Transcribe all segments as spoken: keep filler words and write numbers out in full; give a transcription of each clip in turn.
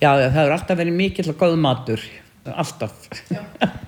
Já, það hefur alltaf verið mikill og góð matur. Alltaf. Já.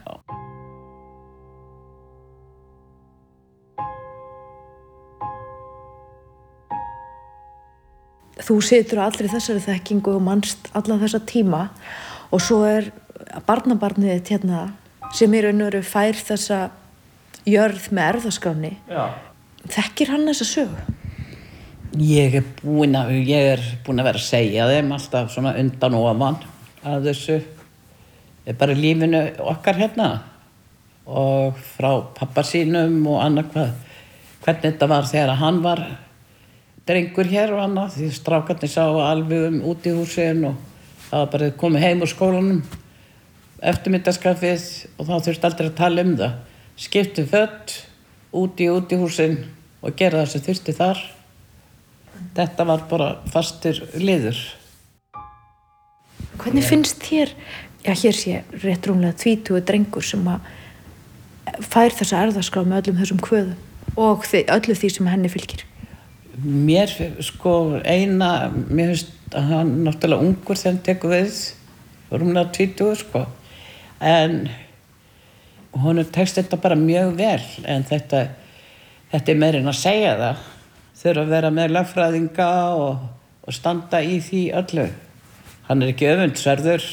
Þú situr á allri þessari þekkingu og manst alla þessa tíma og svo er barnabarnið þitt hérna sem í raun og veru fær þessa jörð með erfðaskránni. Já. Þekkir hann þessa sögu? Ég er búin að, ég er búin að vera að segja þeim alltaf svona undan og ofan að þessu er bara lífinu okkar hérna og frá pappa sínum og annað hvað, hvernig þetta var þegar hann var drengur hér og annað, því strákarnir sá alveg um út í húsin og það var bara komið heim úr skólanum eftirmyndaskafið og þá þurfti aldrei að tala um það. Skiptum föt út í út í húsin og gera það sem þurfti þar. Þetta var bara fastur liður. Hvernig finnst þér, já hér sé rétt rúmlega tvítugur drengur sem að fær þessa erfðaskrá með öllum þessum kvöðum og því, öllu því sem henni fylgir? Mér, sko, eina, mér finnst að hann náttúrulega ungur þegar hann tekur við, rúmlega tvítugur, sko. En honum tekst þetta bara mjög vel, en þetta, þetta er meira en að segja það. Þurfa að vera með lögfræðinga og, og standa í því öllu. Hann er ekki öfundsverður.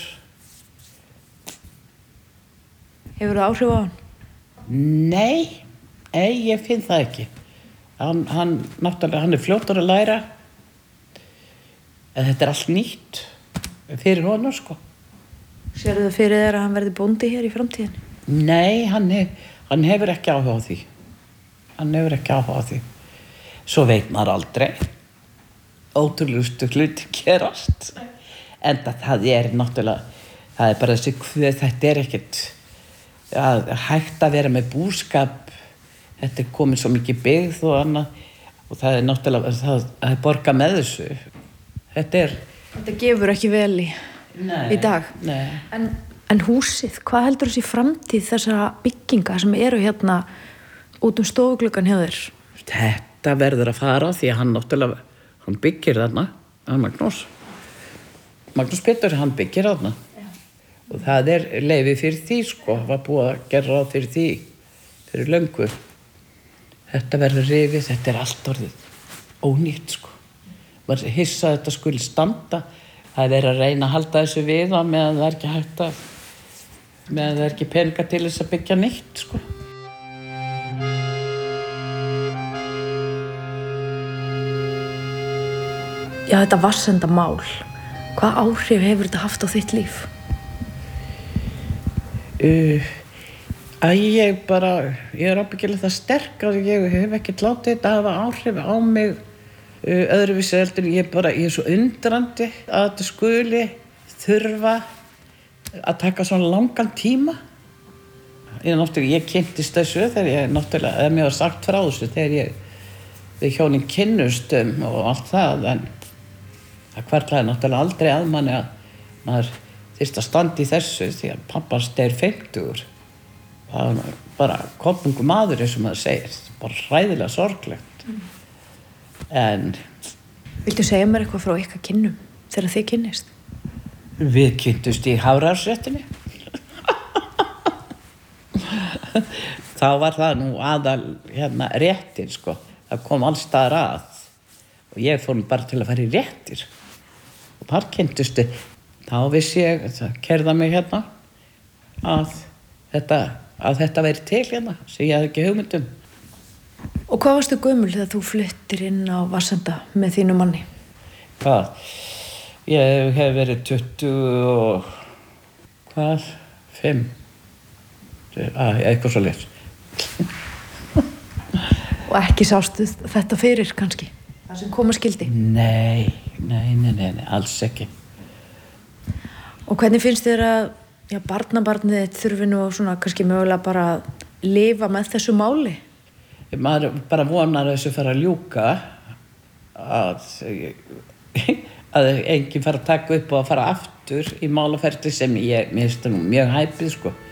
Hefur það áhrif á hann? Nei, nei, ég finn það ekki. Hann, hann, náttúrulega, hann er fljótur að læra. En þetta er allt nýtt fyrir honum, sko. Sérðu það fyrir þér að hann verði bóndi hér í framtíðinni? Nei, hann, hef, hann hefur ekki áhuga á því. Hann hefur ekki áhuga á því. Svo veit maður aldrei. Ótrúlegustu hluti gerast. En það er náttúrulega, það er bara þessi hvað, þetta er ekkert að hægt að vera með búskap. Þetta er komið svo mikið byggð og annað og það er náttúrulega, það, það er borga með þessu. Þetta er... Þetta gefur ekki vel í, nei, í dag. Nei. En, en húsið, hvað heldur þessi framtíð þessara bygginga sem eru hérna út um stofugluggan hjá þér? Þetta verður að fara því að hann náttúrulega, hann byggir þarna, hann Magnús. Magnús Pétur, hann byggir þarna. Já. Og það er leyfi fyrir því, sko, var búið að gera ráð fyrir því, fyrir löngu. Þetta verður rifið, þetta er allt orðið ónýtt, sko. Maður hissa að þetta skuli standa. Það er verið að reyna að halda þessu við á meðan það er ekki hægt að, meðan það er ekki peninga til þess að byggja nýtt, sko. Já, þetta vatnsendamál. Hvað áhrif hefur þetta haft á þitt líf? Uh, að ég bara, ég er ábyggilega það sterk að ég hef ekkert látið þetta hafa áhrif á mig uh, öðruvísi heldur. Ég, bara, ég er svo undrandi að þetta skuli þurfa að taka svona langan tíma. Ég, náttúrulega, ég kynntist þessu þegar ég náttúrulega, eða mér var sagt frá þessu þegar ég, við hjónin kynnustum og allt það, en það hvarflaði náttúrulega aldrei að manni að maður þyrfti að standa í þessu því að pappans deyr fimmtugur. Það var bara kopnungu maður eins og maður segir, bara hræðilega sorglegt. Mm. En... Viltu segja mér eitthvað frá ykkar kynnum þegar þið kynnist? Við kynntust í Hafrarsréttinni. Þá var það nú aðal hérna réttir, sko. Það kom alls staðar að. Og ég fór bara til að fara í réttir. Og þar kynntustu. Þá vissi ég, það kerða mig hérna, að þetta... að þetta væri til hérna, sem ég hafði ekki hugmyndum. Og hvað varstu gömul þegar þú fluttir inn á Vatnsenda með þínu manni? Hvað? Ég hef verið tuttugu og... hvað? fimm? Ah, eitthvað svo leys. Og ekki sástu þetta fyrir, kannski? Það sem koma skildi? Nei, nei, nei, nei, nei, alls ekki. Og hvernig finnst þér að já, barnabarnið þitt þurfi nú svona kannski mögulega bara að lifa með þessu máli? Maður bara vonar að þessu fara að ljúka að, að enginn fara að taka upp og að fara aftur í málaferli sem ég, mér finnst það nú mjög hæpið, sko.